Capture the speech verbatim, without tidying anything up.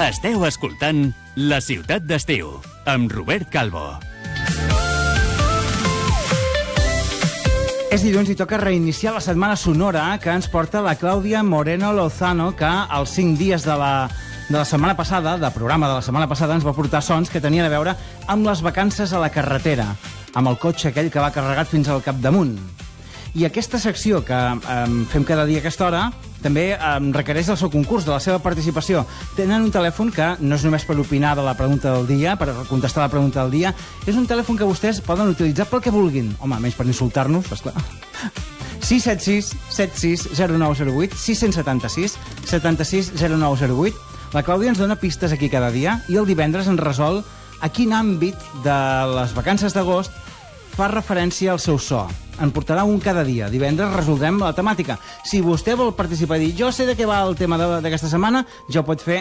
Esteu escoltant La Ciutat d'Estiu, amb Robert Calvo. És dilluns i toca reiniciar la setmana sonora que ens porta la Clàudia Moreno Lozano, que als cinc dies de la, de la setmana passada, de programa de la setmana passada, ens va portar sons que tenien a veure amb les vacances a la carretera, amb el cotxe aquell que va carregat fins al capdamunt. I aquesta secció que eh, fem cada dia a aquesta hora també eh, requereix el seu concurs, de la seva participació. Tenen un telèfon que no és només per opinar de la pregunta del dia, per contestar la pregunta del dia, és un telèfon que vostès poden utilitzar pel que vulguin. Home, menys per insultar-nos, esclar. sis set sis set sis zero nou zero vuit, sis set sis set sis zero nou zero vuit. La Clàudia ens dona pistes aquí cada dia i el divendres ens resol a quin àmbit de les vacances d'agost fa referència al seu so. En portarà un cada dia. Divendres resoldrem la temàtica. Si vostè vol participar i dir jo sé de què va el tema d'aquesta setmana, ja ho pot fer